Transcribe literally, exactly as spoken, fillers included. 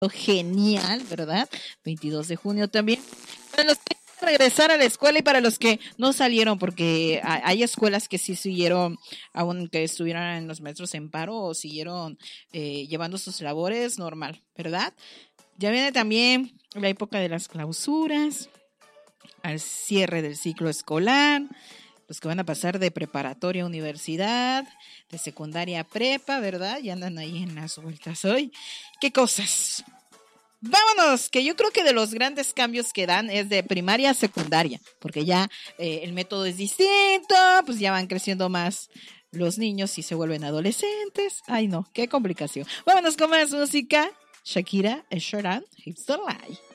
genial, ¿verdad? veintidós de junio también. Para los que regresar a la escuela y para los que no salieron, porque hay escuelas que sí siguieron, aunque estuvieran en los maestros en paro o siguieron eh, llevando sus labores normal, ¿verdad? Ya viene también la época de las clausuras, al cierre del ciclo escolar, los que van a pasar de preparatoria a universidad, de secundaria a prepa, ¿verdad? Y andan ahí en las vueltas hoy. ¿Qué cosas? Vámonos, que yo creo que de los grandes cambios que dan es de primaria a secundaria, porque ya eh, el método es distinto, pues ya van creciendo más los niños y se vuelven adolescentes. Ay no, qué complicación. Vámonos con más música. Shakira, Ed Sheeran, Hips Don't Lie.